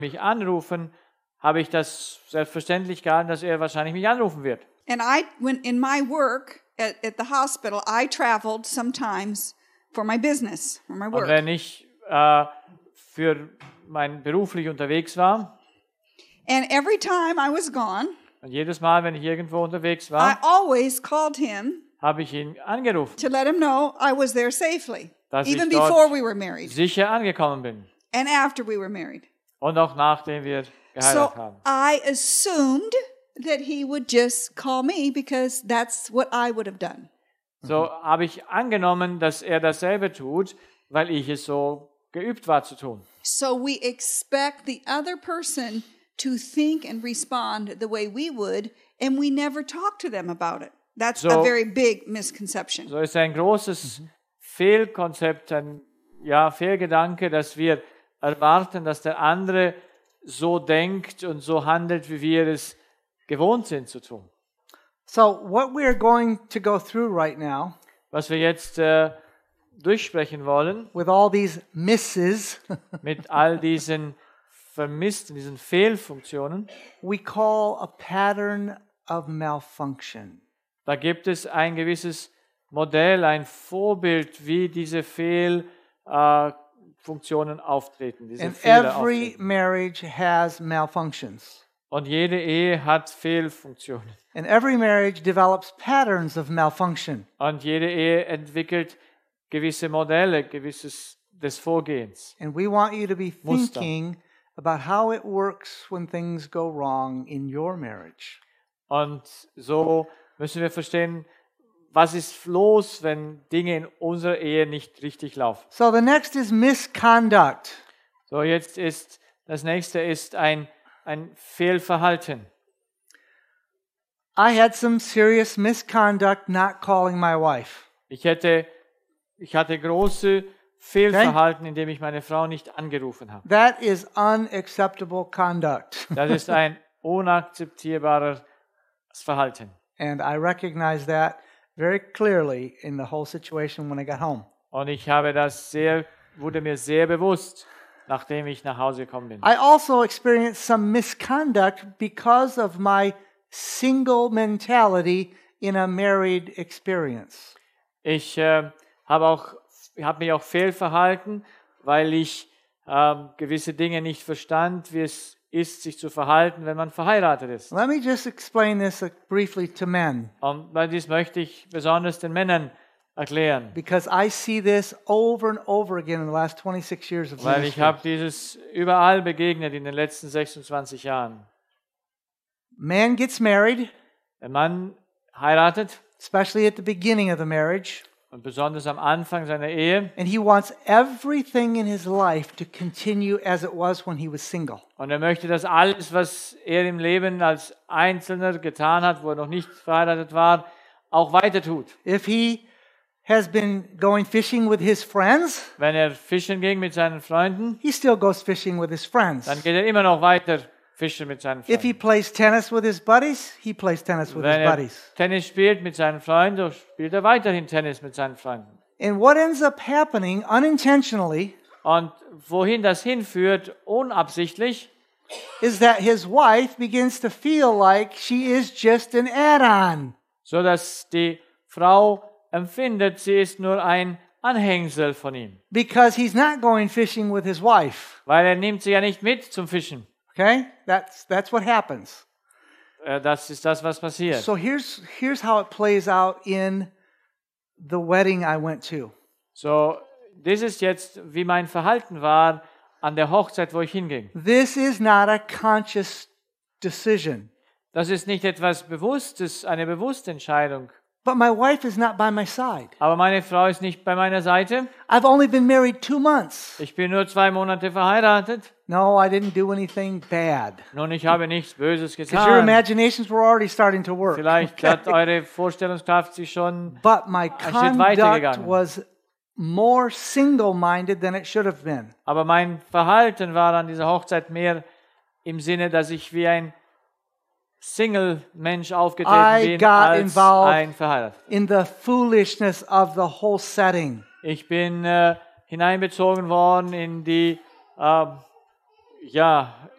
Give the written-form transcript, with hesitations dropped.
mich anrufen, habe ich das selbstverständlich gehalten, dass er wahrscheinlich mich anrufen wird. And when in my work at the hospital, I traveled sometimes for my business, for my Und work. wenn ich für mein beruflich unterwegs war, And every time I was gone, und jedes Mal, wenn ich irgendwo unterwegs I war, always called him habe ich ihn angerufen, to let him know I was there safely, dass even ich dort before we were married sicher angekommen bin. and after we were married. Und auch nachdem wir geheiratet So haben. I assumed that he would just call me because that's what I would have done. So habe ich angenommen, dass er dasselbe tut, weil ich es so geübt war zu tun. So we expect the other person to think and respond the way we would, and we never talk to them about it. That's a So- very big misconception. So ist ein großes Fehlkonzept, ein Fehlgedanke, dass wir erwarten, dass der andere so denkt und so handelt, wie wir es gewohnt sind zu tun. So what we're going to go through right now Was wir jetzt durchsprechen wollen, with all these misses, mit all diesen Vermissten, diesen Fehlfunktionen, we call a pattern of malfunction. da gibt es ein gewisses Modell, ein Vorbild, wie diese Fehlfunktionen auftreten, diese And Fehler every auftreten. marriage has malfunctions. Und jede Ehe hat Fehlfunktionen. And every marriage develops patterns of malfunction. Und jede Ehe entwickelt gewisse Modelle, gewisses des Vorgehens. And we want you to be Muster. thinking about how it works when things go wrong in your marriage. Und so müssen wir verstehen, was ist los, wenn Dinge in unserer Ehe nicht richtig laufen. So the next is misconduct. So, jetzt ist das nächste ist ein Fehlverhalten. I had some serious misconduct not calling my wife. Ich hatte große Fehlverhalten, indem ich meine Frau nicht angerufen habe. That is unacceptable conduct. Das ist ein unakzeptierbares Verhalten. And I recognize that very clearly in the whole situation when I got home. Und ich habe wurde mir sehr bewusst, nachdem ich nach Hause gekommen bin. I also experienced some misconduct because of my single mentality in a married experience. Ich habe mich auch fehlverhalten, weil ich gewisse Dinge nicht verstand, wie es ist, sich zu verhalten, wenn man verheiratet ist. Let me just explain this briefly to men, Und dies möchte ich besonders den Männern erklären, because I see this over and over again in the last 26 years of weil ich ministry. habe dieses überall begegnet in den letzten 26 Jahren. Man gets married, Der Mann heiratet, especially at the beginning of the marriage, und besonders am Anfang seiner Ehe, and he wants everything in his life to continue as it was when he was single. und er möchte, dass alles, was er im Leben als Einzelner getan hat, wo er noch nicht verheiratet war, auch weiter tut. If he has been going fishing with his friends, Wenn er fischen ging mit seinen Freunden, he still goes fishing with his friends. dann geht er immer noch weiter fischen mit seinen If he Freunden. plays tennis with his buddies, he plays tennis with his Wenn er buddies. Tennis spielt mit seinen Freunden, so spielt er weiterhin Tennis mit seinen Freunden. And what ends up happening unintentionally Und wohin das hinführt, unabsichtlich, is that his wife begins to feel like she is just an add-on. so dass die Frau empfindet, sie ist nur ein Anhängsel von ihm. Because he's not going fishing with his wife. Weil er nimmt sie ja nicht mit zum Fischen. Okay? That's what happens. Das ist das, was passiert. So here's how it plays out in the wedding I went to. So, das ist jetzt, wie mein Verhalten war an der Hochzeit, wo ich hinging. This is not a conscious decision. Das ist nicht etwas Bewusstes, eine bewusste Entscheidung. But my wife is not by my side. Aber meine Frau ist nicht bei meiner Seite. I've only been married 2 months. Ich bin nur 2 Monate verheiratet. No, I didn't do anything bad. Nun, ich habe nichts Böses Because your getan. imaginations were already starting to work. Vielleicht hat eure Vorstellungskraft sich schon... But my Schritt conduct weitergegangen. was more single-minded than it should have been. Aber mein Verhalten war an dieser Hochzeit mehr im Sinne, dass ich wie ein Single-Mensch aufgetreten I bin got als involved ein Verheirateter. in the foolishness of the whole setting. Ich bin hineinbezogen worden in die ja,